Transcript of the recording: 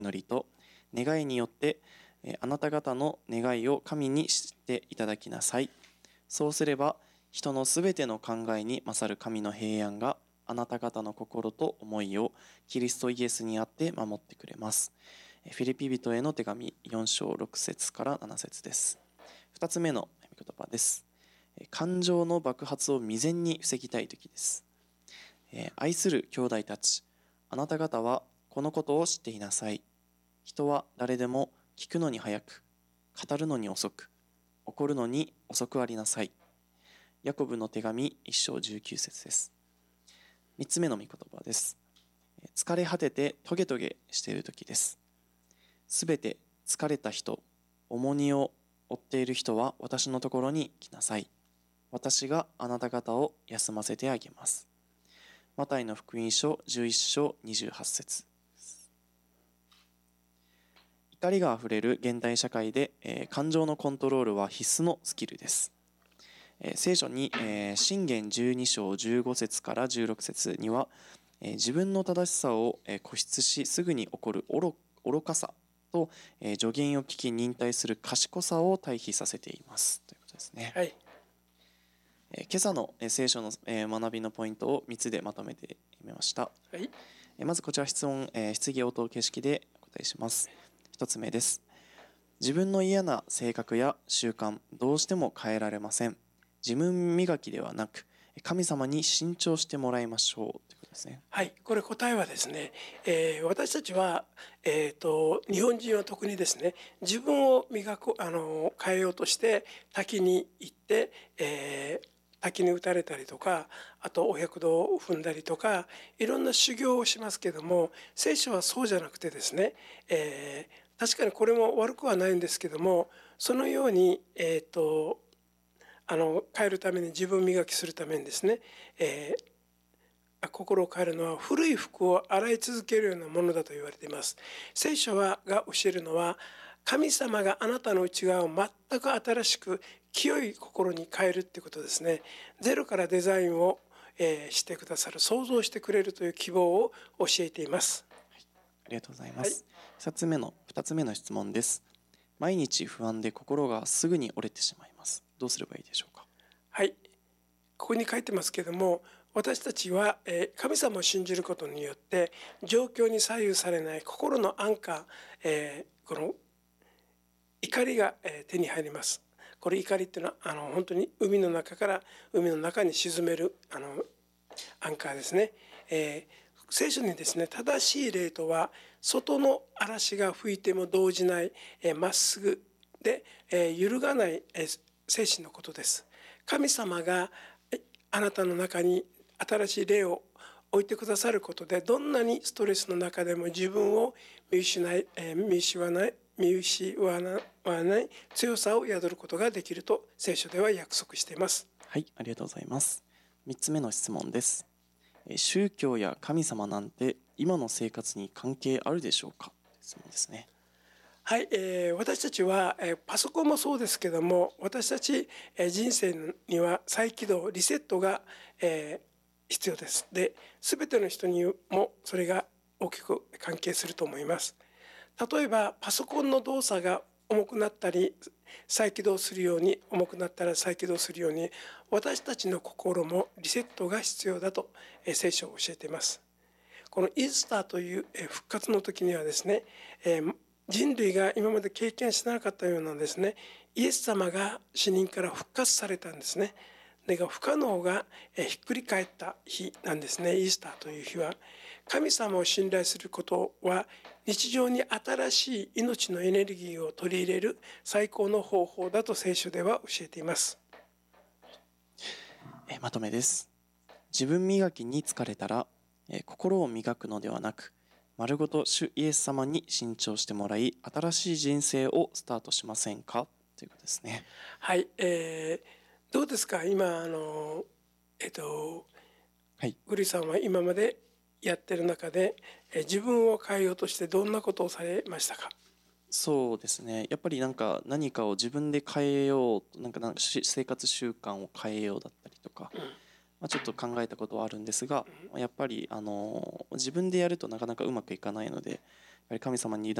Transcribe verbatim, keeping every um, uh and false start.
祈りと願いによって、えーあなた方の願いを神にしていただきなさい。そうすれば、人のすべての考えに勝る神の平安があなた方の心と思いをキリストイエスにあって守ってくれます。フィリピ人への手紙よん章ろく節からなな節です。ふたつめの御言葉です。感情の爆発を未然に防ぎたいときです。愛する兄弟たち、あなた方はこのことを知っていなさい。人は誰でも聞くのに早く、語るのに遅く、怒るのに遅くありなさい。ヤコブの手紙いち章じゅうきゅう節です。みっつめの御言葉です。疲れ果ててトゲトゲしているときです。すべて疲れた人、重荷を負っている人は私のところに来なさい。私があなた方を休ませてあげます。マタイの福音書じゅういち章にじゅうはち節。怒りがあふれる現代社会で、えー、感情のコントロールは必須のスキルです。えー、聖書に、えー、箴言じゅうに章じゅうご節からじゅうろく節には、えー、自分の正しさを、えー、固執しすぐに起こる愚かさと、えー、助言を聞き忍耐する賢さを対比させていますということですね。 はい、 えー、今朝の、えー、聖書の、えー、学びのポイントをみっつでまとめてみました。 はい、 えー、まずこちら質問、えー、質疑応答形式でお答えします。ひとつめです。自分の嫌な性格や習慣、どうしても変えられません。自分磨きではなく、神様に新調してもらいましょうということですね。 はい、これ答えはですね、えー私たちは、えーと、日本人は特にですね、自分を磨く、あの、変えようとして滝に行って、えー滝に打たれたりとか、あとお百度を踏んだりとか、いろんな修行をしますけども、聖書はそうじゃなくてですね、えー確かにこれも悪くはないんですけども、そのように、えーと、あの、変えるために、自分磨きするためにですね、えー心を変えるのは古い服を洗い続けるようなものだと言われています。聖書はが教えるのは、神様があなたの内側を全く新しく清い心に変えるっていうことですね。ゼロからデザインを、えーしてくださる、創造してくれるという希望を教えています。 はい、ありがとうございまはい、 す。ふたつめのふたつめの質問です。毎日不安で心がすぐに折れてしまいます。どうすればいいでしょうか。 はい、ここに書いてますけども、私たちはえー神様を信じることによって状況に左右されない心の安価、えーこの怒りがえー手に入ります。これ怒りっていうのはあの本当に海の中から海の中に沈めるあのアンカーですね。えー聖書にですね、正しい霊とは外の嵐が吹いても動じないえーまっすぐでえー揺るがないえー精神のことです。神様がえあなたの中に新しい霊を置いてくださることで、どんなにストレスの中でも自分を見失い、えー見失わない見失わない強さを宿ることができると聖書では約束しています。 はい、ありがとうございます。みっつめの質問です。えー宗教や神様なんて今の生活に関係あるでしょうか。質問ですね。 はい、えー私たちは、えーパソコンもそうですけども、私たち、えー人生には再起動リセットが、えー必要です。で、全ての人にもそれが大きく関係すると思います。例えばパソコンの動作が重くなったり再起動するように重くなったら再起動するように、私たちの心もリセットが必要だとえー聖書を教えています。このイースターというえー復活の時にはですね、えー人類が今まで経験しなかったようなですね、イエス様が死人から復活されたんですね。だから不可能がえーひっくり返った日なんですね。イースターという日は、神様を信頼することは日常に新しい命のエネルギーを取り入れる最高の方法だと聖書では教えています。 えーまとめです。自分磨きに疲れたら、えー心を磨くのではなく、丸ごと主イエス様に新調してもらい、新しい人生をスタートしませんかということですね。 はい、えー、どうですか今あのえっとはい。 グリさんは今までやってる中でえー自分を変えようとしてどんなことをされましたか？ そうですね。やっぱりなんか何かを自分で変えようと、なんかなんかし生活習慣を変えようだったりとか、まあ、ちょっと考えたことはあるんですが、やっぱりあの自分でやるとなかなかうまくいかないので、やっり神様に委